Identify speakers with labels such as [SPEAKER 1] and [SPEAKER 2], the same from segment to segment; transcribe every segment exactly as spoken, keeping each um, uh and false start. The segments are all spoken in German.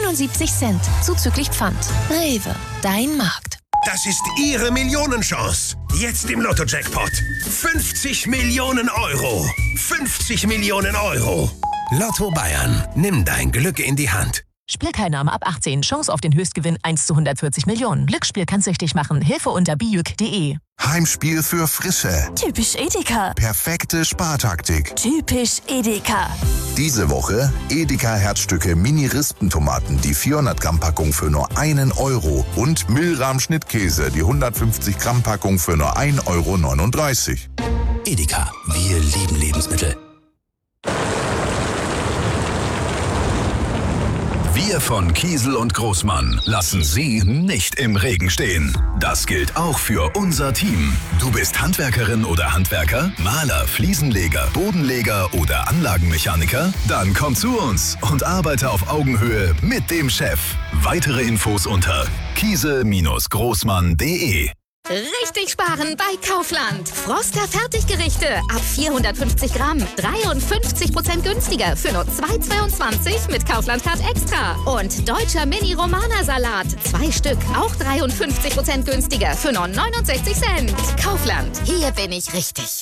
[SPEAKER 1] neunundsiebzig Cent, zuzüglich Pfand. Rewe, dein Markt.
[SPEAKER 2] Das ist Ihre Millionenchance. Jetzt im Lotto-Jackpot. fünfzig Millionen Euro. fünfzig Millionen Euro. Lotto Bayern. Nimm dein Glück in die Hand.
[SPEAKER 3] Spielteilnahme ab achtzehn. Chance auf den Höchstgewinn eins zu hundertvierzig Millionen. Glücksspiel kann süchtig machen. Hilfe unter bijuk punkt de.
[SPEAKER 4] Heimspiel für Frische.
[SPEAKER 5] Typisch Edeka.
[SPEAKER 4] Perfekte Spartaktik.
[SPEAKER 5] Typisch Edeka.
[SPEAKER 4] Diese Woche Edeka Herzstücke Mini-Rispentomaten, die vierhundert Gramm Packung für nur einen Euro. Und Milram Schnittkäse, die hundertfünfzig Gramm Packung für nur ein Euro neununddreißig.
[SPEAKER 6] Edeka, wir lieben Lebensmittel.
[SPEAKER 7] Wir von Kiesel und Großmann lassen Sie nicht im Regen stehen. Das gilt auch für unser Team. Du bist Handwerkerin oder Handwerker, Maler, Fliesenleger, Bodenleger oder Anlagenmechaniker? Dann komm zu uns und arbeite auf Augenhöhe mit dem Chef. Weitere Infos unter kiesel Großmann punkt de.
[SPEAKER 8] Richtig sparen bei Kaufland. Froster Fertiggerichte ab vierhundertfünfzig Gramm. dreiundfünfzig Prozent günstiger für nur zwei Euro zweiundzwanzig mit Kaufland Card Extra. Und deutscher Mini-Romana-Salat. Zwei Stück, auch dreiundfünfzig Prozent günstiger für nur neunundsechzig Cent. Kaufland, hier bin ich richtig.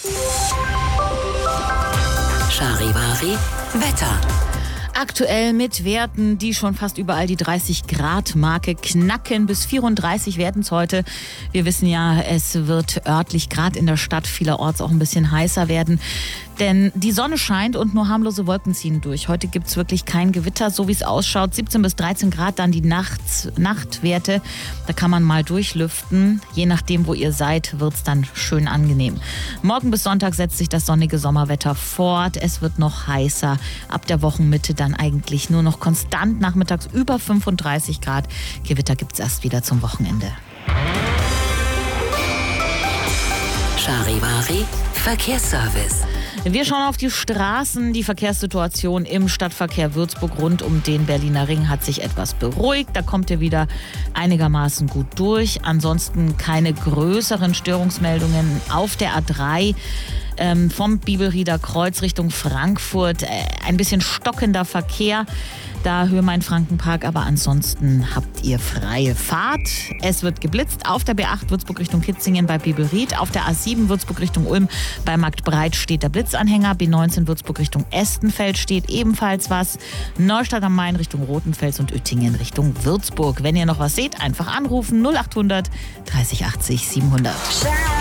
[SPEAKER 9] Charivari Wetter.
[SPEAKER 10] Aktuell mit Werten, die schon fast überall die dreißig Grad Marke knacken. Bis vierunddreißig werden es heute. Wir wissen ja, es wird örtlich, gerade in der Stadt, vielerorts auch ein bisschen heißer werden. Denn die Sonne scheint und nur harmlose Wolken ziehen durch. Heute gibt es wirklich kein Gewitter, so wie es ausschaut. siebzehn bis dreizehn Grad, dann die Nachts, Nachtwerte. Da kann man mal durchlüften. Je nachdem, wo ihr seid, wird es dann schön angenehm. Morgen bis Sonntag setzt sich das sonnige Sommerwetter fort. Es wird noch heißer. Ab der Wochenmitte dann eigentlich nur noch konstant nachmittags über fünfunddreißig Grad. Gewitter gibt es erst wieder zum Wochenende.
[SPEAKER 9] Charivari Verkehrsservice.
[SPEAKER 10] Wir schauen auf die Straßen. Die Verkehrssituation im Stadtverkehr Würzburg rund um den Berliner Ring hat sich etwas beruhigt. Da kommt ihr wieder einigermaßen gut durch. Ansonsten keine größeren Störungsmeldungen auf der A drei. Ähm, vom Bibelrieder Kreuz Richtung Frankfurt. Äh, ein bisschen stockender Verkehr. Da Höhe-Main-Frankenpark, aber ansonsten habt ihr freie Fahrt. Es wird geblitzt auf der B acht Würzburg Richtung Kitzingen bei Bibelried. Auf der A sieben Würzburg Richtung Ulm bei Marktbreit steht der Blitzanhänger. B neunzehn Würzburg Richtung Estenfeld steht ebenfalls was. Neustadt am Main Richtung Rothenfels und Uettingen Richtung Würzburg. Wenn ihr noch was seht, einfach anrufen null achthundert dreißig achtzig siebenhundert.